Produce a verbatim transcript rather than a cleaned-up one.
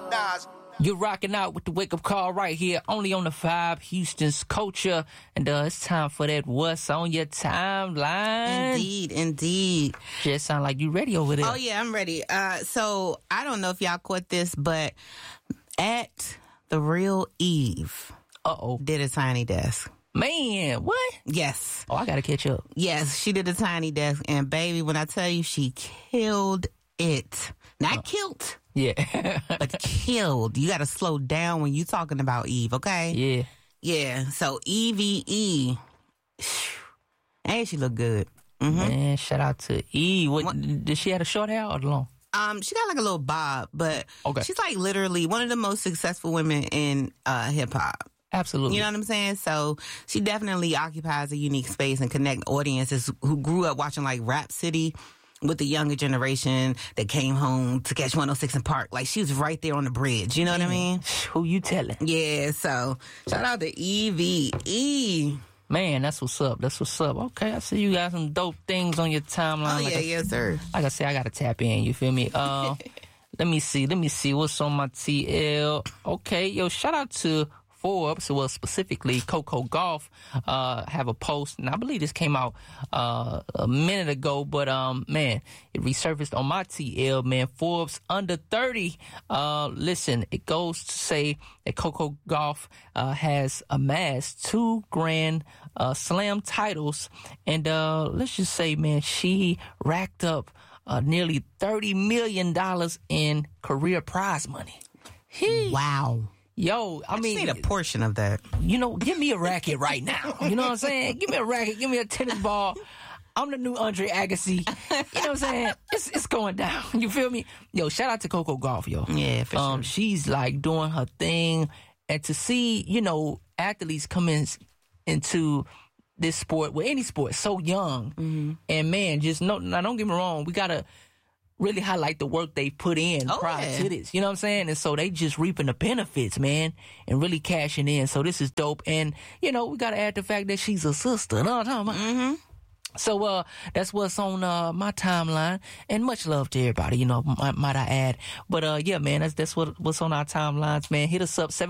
Nas. You're rocking out with the Wake Up Call right here, only on the Vibe, Houston's Culture. And uh, it's time for that What's on Your Timeline. Indeed, indeed. Just sound like you ready over there. Oh, yeah, I'm ready. Uh, so, I don't know if y'all caught this, but at The Real Eve Uh-oh. did a tiny desk. Man, what? Yes. Oh, I gotta catch up. Yes, she did a tiny desk. And, baby, when I tell you, she killed it. Not uh, killed. Yeah. but killed. You got to slow down when you talking about Eve, okay? Yeah. Yeah. So, E V E. And she look good. Mm-hmm. Man, shout out to E. What, what, did she have a short hair or long? Um, she got like a little bob, but okay. She's like literally one of the most successful women in uh, hip-hop. Absolutely. You know what I'm saying? So she definitely occupies a unique space and connect audiences who grew up watching like Rap City with the younger generation that came home to catch one oh six in Park. Like, she was right there on the bridge. You know what I mean? Who you telling? Yeah, so shout out to E V E. Man, that's what's up. That's what's up. Okay, I see you got some dope things on your timeline. Oh, like yeah, I, yes, sir. Like I said, I got to tap in. You feel me? Uh, let me see. Let me see what's on my T L. Okay, yo, shout out to Forbes, well, specifically Coco Gauff, uh, have a post, and I believe this came out uh, a minute ago, but um, man, it resurfaced on my T L, man. Forbes under thirty. Uh, listen, it goes to say that Coco Gauff uh, has amassed two grand uh, slam titles, and uh, let's just say, man, she racked up uh, nearly thirty million dollars in career prize money. He- wow. Yo, I, I mean, need a portion of that. You know, give me a racket right now. You know what I'm saying? Give me a racket. Give me a tennis ball. I'm the new Andre Agassi. You know what I'm saying? It's it's going down. You feel me? Yo, shout out to Coco Gauff, yo. Yeah, for um, sure. She's like doing her thing, and to see, you know, athletes come in into this sport, well, any sport, so young, mm-hmm. and man, just no. Now, don't get me wrong. We gotta really highlight the work they put in oh, prior yeah. to this. You know what I'm saying? And so they just reaping the benefits, man, and really cashing in. So this is dope. And, you know, we got to add the fact that she's a sister. You know what I'm talking about? Mm-hmm. So uh, that's what's on uh, my timeline. And much love to everybody, you know, might, might I add. But, uh, yeah, man, that's that's what what's on our timelines, man. Hit us up, seven